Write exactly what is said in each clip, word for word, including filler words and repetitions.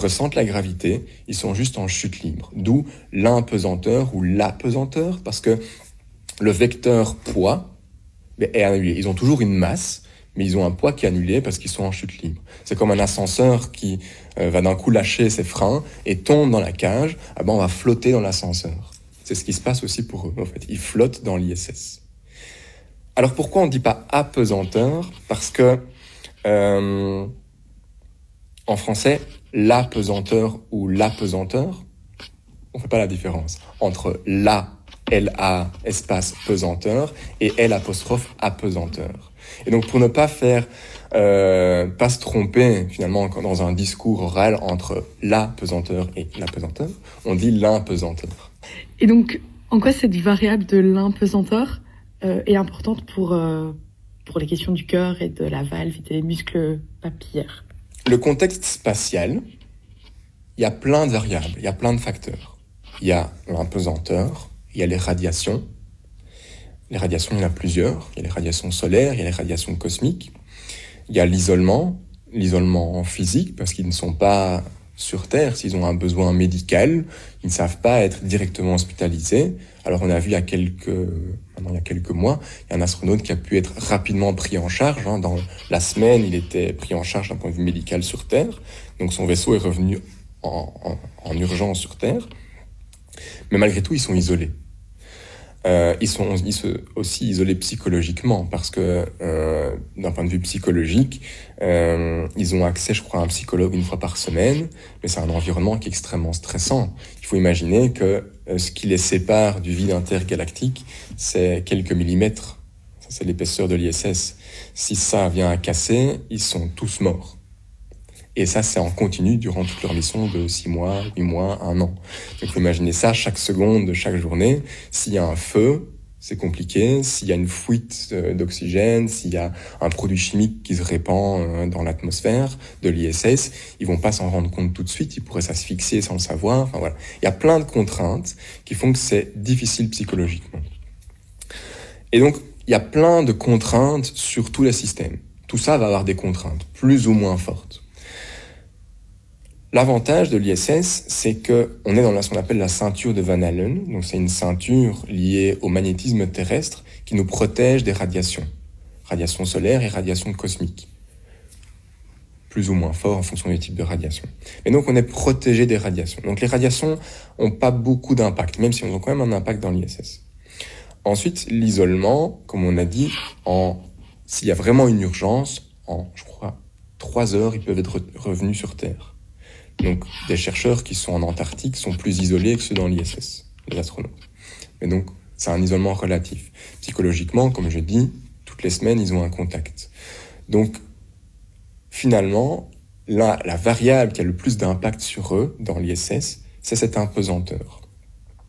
ressentent la gravité, ils sont juste en chute libre. D'où l'impesanteur ou l'apesanteur, parce que le vecteur poids est annulé. Ils ont toujours une masse, mais ils ont un poids qui est annulé parce qu'ils sont en chute libre. C'est comme un ascenseur qui euh, va d'un coup lâcher ses freins et tombe dans la cage, ah ben on va flotter dans l'ascenseur. C'est ce qui se passe aussi pour eux, en fait. Ils flottent dans l'I S S. Alors pourquoi on ne dit pas apesanteur ? Parce que euh, en français, l'apesanteur ou l'apesanteur, on ne fait pas la différence entre la, L-A, espace pesanteur, et L apostrophe apesanteur. Et donc pour ne pas faire, euh, pas se tromper finalement dans un discours oral entre la pesanteur et l'apesanteur, on dit l'impesanteur. Et donc, en quoi cette variable de l'impesanteur euh, est importante pour, euh, pour les questions du cœur et de la valve et des muscles papillaires ? Le contexte spatial, il y a plein de variables, il y a plein de facteurs. Il y a l'impesanteur, il y a les radiations. Les radiations, il y en a plusieurs. Il y a les radiations solaires, il y a les radiations cosmiques. Il y a l'isolement, l'isolement physique, parce qu'ils ne sont pas sur Terre. S'ils ont un besoin médical, ils ne savent pas être directement hospitalisés. Alors on a vu il y a quelques, maintenant, il y a quelques mois, il y a un astronaute qui a pu être rapidement pris en charge. Hein. Dans la semaine, il était pris en charge d'un point de vue médical sur Terre. Donc son vaisseau est revenu en, en, en urgence sur Terre. Mais malgré tout, ils sont isolés. Euh, ils sont ils sont aussi isolés psychologiquement parce que euh, d'un point de vue psychologique, euh, ils ont accès, je crois, à un psychologue une fois par semaine, mais c'est un environnement qui est extrêmement stressant. Il faut imaginer que euh, ce qui les sépare du vide intergalactique, c'est quelques millimètres. Ça, c'est l'épaisseur de l'I S S. Si ça vient à casser, ils sont tous morts. Et ça, c'est en continu durant toute leur mission de six mois, huit mois, un an. Donc, vous imaginez ça chaque seconde de chaque journée. S'il y a un feu, c'est compliqué. S'il y a une fuite d'oxygène, s'il y a un produit chimique qui se répand dans l'atmosphère de l'I S S, ils vont pas s'en rendre compte tout de suite. Ils pourraient s'asphyxier sans le savoir. Enfin, voilà. Il y a plein de contraintes qui font que c'est difficile psychologiquement. Et donc, il y a plein de contraintes sur tous les systèmes. Tout ça va avoir des contraintes, plus ou moins fortes. L'avantage de l'I S S, c'est qu'on est dans ce qu'on appelle la ceinture de Van Allen. Donc, c'est une ceinture liée au magnétisme terrestre qui nous protège des radiations. Radiations solaires et radiations cosmiques. Plus ou moins fort en fonction du type de radiation. Et donc, on est protégé des radiations. Donc, les radiations n'ont pas beaucoup d'impact, même si elles ont quand même un impact dans l'I S S. Ensuite, l'isolement, comme on a dit, en, s'il y a vraiment une urgence, en, je crois, trois heures, ils peuvent être revenus sur Terre. Donc, des chercheurs qui sont en Antarctique sont plus isolés que ceux dans l'I S S, les astronautes. Mais donc, c'est un isolement relatif. Psychologiquement, comme je dis, toutes les semaines, ils ont un contact. Donc, finalement, la, la variable qui a le plus d'impact sur eux dans l'I S S, c'est cette impesanteur. Okay ?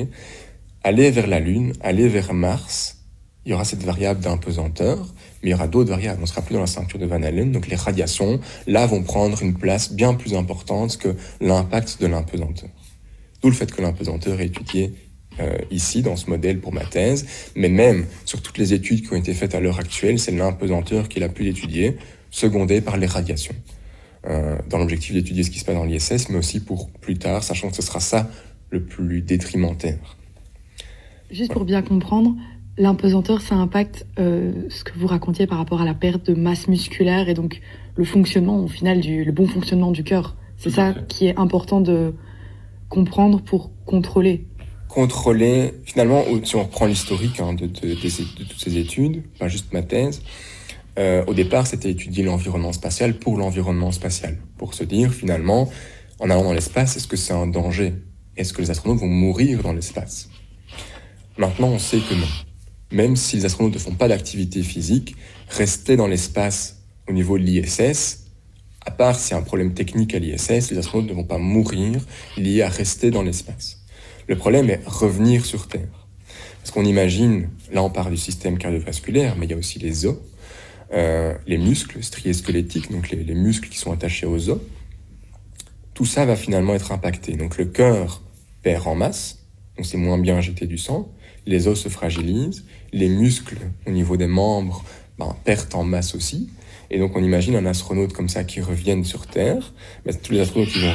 Aller vers la Lune, aller vers Mars, il y aura cette variable d'impesanteur, mais il y aura d'autres variables. On ne sera plus dans la ceinture de Van Allen, donc les radiations, là, vont prendre une place bien plus importante que l'impact de l'impesanteur. D'où le fait que l'impesanteur est étudié euh, ici, dans ce modèle pour ma thèse, mais même sur toutes les études qui ont été faites à l'heure actuelle, c'est l'impesanteur qui est la plus étudiée, secondée par les radiations. Euh, dans l'objectif d'étudier ce qui se passe dans l'I S S, mais aussi pour plus tard, sachant que ce sera ça le plus détrimentaire. Juste pour bien comprendre, l'impesanteur, ça impacte euh, ce que vous racontiez par rapport à la perte de masse musculaire et donc le fonctionnement, au final, du, le bon fonctionnement du cœur. C'est ça qui est important de comprendre pour contrôler. Contrôler, finalement, si on reprend l'historique hein, de, de, de, de, de toutes ces études, pas juste ma thèse, euh, au départ, c'était étudier l'environnement spatial pour l'environnement spatial. Pour se dire, finalement, en allant dans l'espace, est-ce que c'est un danger ? Est-ce que les astronautes vont mourir dans l'espace ? Maintenant, on sait que non. Même si les astronautes ne font pas d'activité physique, rester dans l'espace au niveau de l'I S S, à part s'il y a un problème technique à l'I S S, les astronautes ne vont pas mourir liés à rester dans l'espace. Le problème est revenir sur Terre. Parce qu'on imagine, là on parle du système cardiovasculaire, mais il y a aussi les os, euh, les muscles striés squelettiques, donc les, les muscles qui sont attachés aux os. Tout ça va finalement être impacté. Donc le cœur perd en masse, donc c'est moins bien injecté du sang, les os se fragilisent, les muscles au niveau des membres ben, perdent en masse aussi, et donc on imagine un astronaute comme ça qui revienne sur Terre, ben, tous les astronautes qui vont